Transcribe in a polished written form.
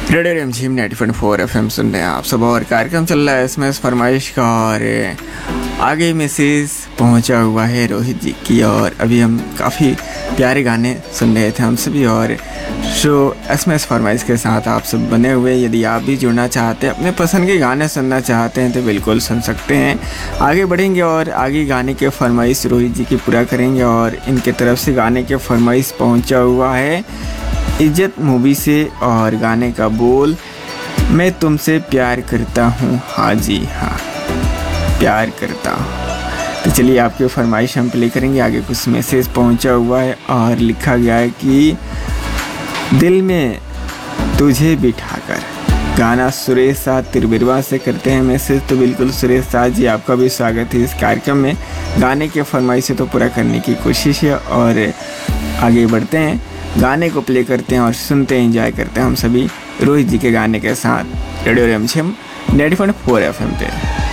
Radio रिमझिम 90.4 FM सुन रहे हैं आप सब। और कार्यक्रम चल रहा है SMS फरमाइश का और आगे मैसेज पहुंचा हुआ है रोहित जी की। और अभी हम काफ़ी प्यारे गाने सुन रहे थे हम सभी और शो SMS फरमाइश के साथ आप सब बने हुए। यदि आप भी जुड़ना चाहते हैं, अपने पसंद के गाने सुनना चाहते हैं तो बिल्कुल सुन सकते हैं। आगे बढ़ेंगे और आगे गाने के फरमाइश रोहित जी की पूरा करेंगे। और इनके तरफ से गाने के फरमाइश पहुंचा हुआ है इज्जत मूवी से और गाने का बोल मैं तुमसे प्यार करता हूँ, हाँ जी हाँ प्यार करता हूँ। तो चलिए आपके फरमाइश हम प्ले करेंगे। आगे कुछ मैसेज पहुँचा हुआ है और लिखा गया है कि दिल में तुझे बिठाकर, गाना सुरेश साह तिरबिरवा से करते हैं मैसेज। तो बिल्कुल सुरेश साह जी, आपका भी स्वागत है इस कार्यक्रम में। गाने के फरमाइश से तो पूरा करने की कोशिश है और आगे बढ़ते हैं, गाने को प्ले करते हैं और सुनते हैं, एंजॉय करते हैं हम सभी रोहित जी के गाने के साथ रेडियो रिमझिम 90.4 FM पे।